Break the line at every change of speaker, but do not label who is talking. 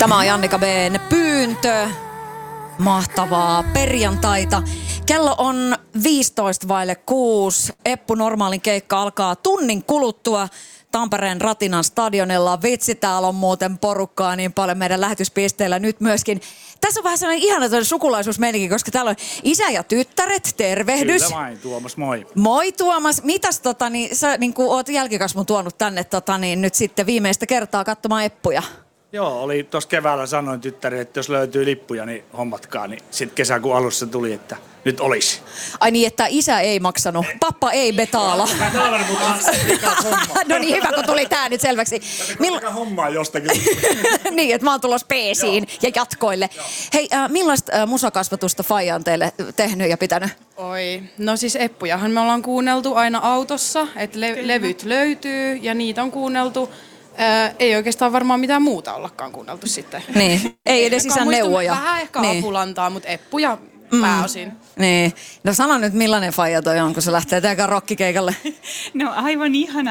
Tämä on Jannika B:n pyyntö. Mahtavaa perjantaita. Kello on 6:15. Eppu Normaalin keikka alkaa tunnin kuluttua Tampereen Ratinan stadionilla. Vitsi, täällä on muuten porukkaa niin paljon meidän lähetyspisteillä nyt myöskin. Tässä on vähän sellainen ihana sukulaisuusmeininki, koska täällä on isä ja tyttäret. Tervehdys.
Kyllä vain, Tuomas, moi.
Moi Tuomas. Mitäs sä oot jälkikasvun tuonut tänne nyt sitten viimeistä kertaa katsomaan Eppuja?
Joo, oli tuossa keväällä sanoin tyttärille, että jos löytyy lippuja, niin hommatkaa. Niin sitten kesäkuun alussa tuli, että nyt olisi.
Ai niin, että isä ei maksanut, pappa ei betaala. No niin, hyvä kun tuli tää nyt selväksi.
Hommaa jostakin.
Niin, että mä oon tulossa peesiin ja jatkoille. Hei, millaista musakasvatusta faija on teille tehnyt ja pitänyt?
Oi, no siis Eppujahan me ollaan kuunneltu aina autossa, että levyt löytyy ja niitä on kuunneltu. Ei oikeastaan varmaan mitään muuta ollakaan kuunneltu sitten.
Niin, ei edes isän neuvoja.
Vähän ehkä
niin.
Apulantaa, mutta Eppuja pääosin.
Niin, no sano nyt millainen faija toi on, kun se lähtee teidän rokkikeikalle.
No aivan ihana.